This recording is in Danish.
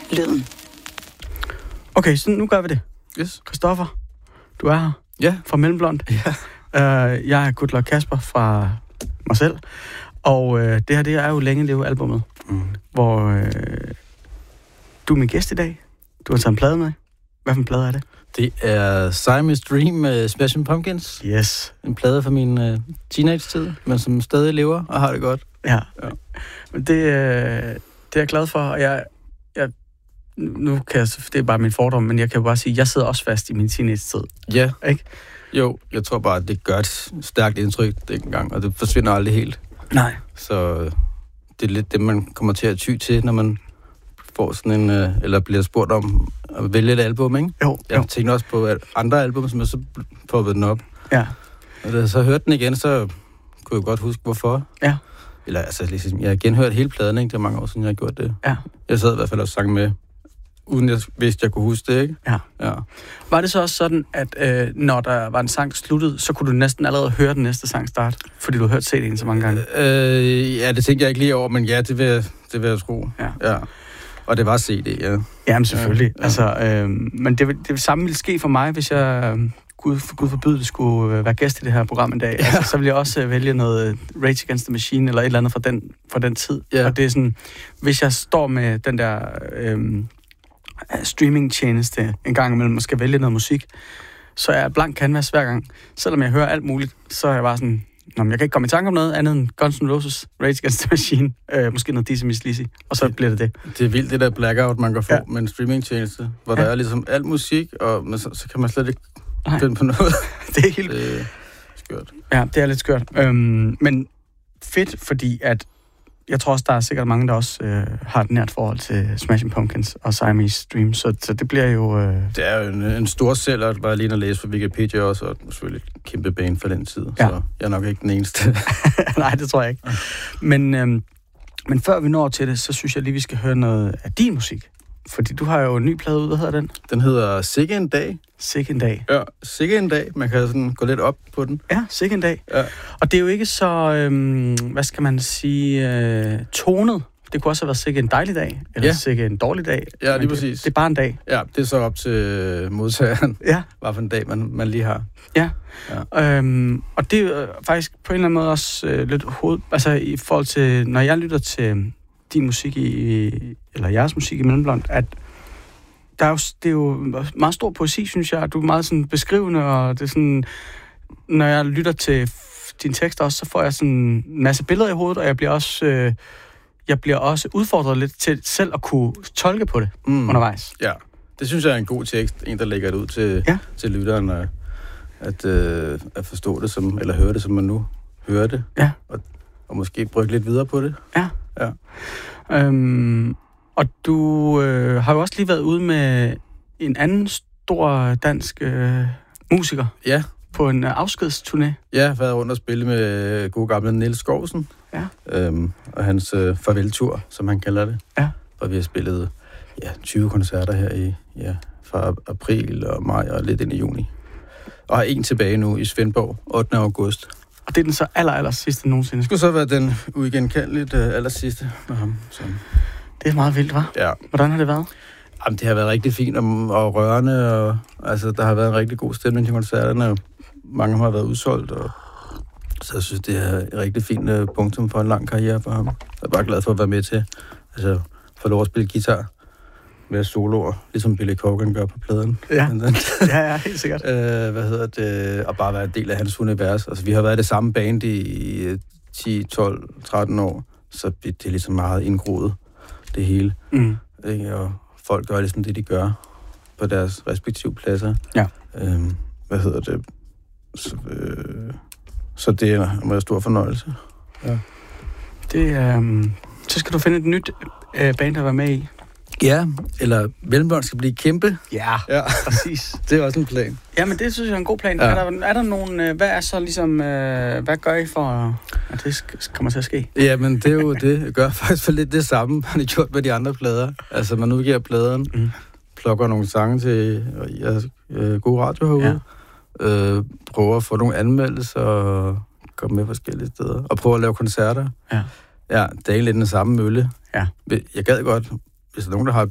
lyden. Okay, så nu gør vi det. Yes. Christoffer, du er her. Ja. Fra Mellemblond. Ja. Jeg er Good Luck Kasper fra mig selv. Og det her, det er jo Længe Leve albumet, hvor du er min gæst i dag. Du har taget en plade med. Hvad for en plade er det? Det er Siamese Dream med Smashing Pumpkins. Yes. En plade fra min teenage-tid, men som stadig lever og har det godt. Ja. Men det er jeg glad for, og jeg nu kan jeg, det er bare min fordom, men jeg kan jo bare sige, at jeg sidder også fast i min teenage-tid. Ja. Ikke? Jo, jeg tror bare, at det gør et stærkt indtryk dengang, og det forsvinder aldrig helt. Nej. Så det er lidt det, man kommer til at ty til, når man får sådan en, eller bliver spurgt om at vælge et album, ikke? Jo. Jeg tænkte også på andre album, som jeg så poppede den op. Ja. Og da jeg så hørte den igen, så kunne jeg godt huske, hvorfor. Ja. Eller altså, jeg har genhørt hele pladen, ikke? Det er mange år siden, jeg har gjort det. Ja. Jeg sad i hvert fald og sang med, uden jeg vidste, jeg kunne huske det, ikke? Ja. Var det så også sådan, at når der var en sang, der sluttede, så kunne du næsten allerede høre den næste sang starte? Fordi du har hørt CD'en så mange gange. Ja, det tænkte jeg ikke lige over, men ja, det vil jeg tro. Ja. Og det var CD, ja. Jamen selvfølgelig. Ja. Altså, men det samme ville ske for mig, hvis jeg, Gud forbyde det, skulle være gæst i det her program en dag. Ja. Altså, så ville jeg også vælge noget Rage Against the Machine, eller et eller andet fra den tid. Ja. Og det er sådan, hvis jeg står med den der streamingtjeneste en gang imellem, og skal vælge noget musik, så er jeg blank canvas hver gang. Selvom jeg hører alt muligt, så er jeg bare sådan, jeg kan ikke komme i tanke om noget andet end Guns N' Roses, Rage Against the Machine, måske noget Dizzy Miss Lizzy, og så bliver det. Det er vildt, det der blackout, man kan få med en streamingtjeneste, hvor der er ligesom alt musik, men så kan man slet ikke finde på noget. Det er helt skørt. Ja, det er lidt skørt. Men fedt, fordi at jeg tror også, der er sikkert mange, der også har et nært forhold til Smashing Pumpkins og Siamese Dream, så det bliver jo... Det er jo en stor sælger, bare lige at læse på Wikipedia også, og selvfølgelig et kæmpe bane for den tid, så jeg er nok ikke den eneste. Nej, det tror jeg ikke. Men før vi når til det, så synes jeg lige, vi skal høre noget af din musik. Fordi du har jo en ny plade ud, hvad hedder den? Den hedder Sikke en dag. Sikke en dag. Ja, Sikke en dag. Man kan sådan gå lidt op på den. Ja, Sikke en dag. Ja. Og det er jo ikke så, hvad skal man sige, tonet. Det kunne også have været sikke en dejlig dag, eller sikke en dårlig dag. Ja, lige præcis. Det er bare en dag. Ja, det er så op til modtageren. Ja. Hvad for en dag, man lige har. Ja. Og det er faktisk på en eller anden måde også lidt altså i forhold til, når jeg lytter til din musik eller jeres musik i Mellemblond, at det er jo meget stor poesi, synes jeg. Du er meget sådan beskrivende, og det er sådan, når jeg lytter til dine tekster også, så får jeg sådan en masse billeder i hovedet, og jeg bliver også udfordret lidt til selv at kunne tolke på det undervejs. Ja, det synes jeg er en god tekst, en der lægger det ud til lytteren, at forstå det som, eller høre det, som man nu hører det, og måske brygge lidt videre på det. Ja. Og du har jo også lige været ude med en anden stor dansk musiker. Ja. På en afskedsturné. Ja, jeg har været rundt og spille med gode gamle Niels Skovsen. Ja. Og hans farveltur, som han kalder det. Ja. Og vi har spillet 20 koncerter her fra april og maj og lidt ind i juni. Og har en tilbage nu i Svendborg, 8. august. Og det er den så aller sidste nogensinde? Det skulle så være den uigenkendeligt aller sidste med ham. Så. Det er meget vildt, hva'? Ja. Hvordan har det været? Jamen, det har været rigtig fint og rørende, og altså, der har været en rigtig god stemning til koncerterne, og mange har været udsolgt, og så jeg synes, det er et rigtig fint punktum for en lang karriere for ham. Jeg er bare glad for at være med til, altså, få lov at spille guitar med soloer, ligesom Billy Corgan gør på pladen. Ja, ja, helt sikkert. Og bare være en del af hans univers. Altså, vi har været det samme band i 10, 12, 13 år, så det er ligesom meget indgroet, det hele. Ikke? Og folk gør ligesom det, de gør på deres respektive pladser. Ja. Så det er en stor fornøjelse. Ja. Så skal du finde et nyt band at være med i. Ja, eller Mellemblond skal blive kæmpe. Ja, præcis. Det er også en plan. Ja, men det synes jeg er en god plan. Ja. Er der nogen, hvad er så ligesom, hvad gør I for, at det kommer til at ske? Ja, men det er jo det. Jeg gør faktisk for lidt det samme, man har gjort med de andre plader. Altså, man udgiver pladeren, plukker nogle sange til god radio herude, prøver at få nogle anmeldelser og komme med forskellige steder, og prøver at lave koncerter. Ja. Ja, det er egentlig den samme mølle. Ja. Jeg gad godt, hvis der er nogen, der har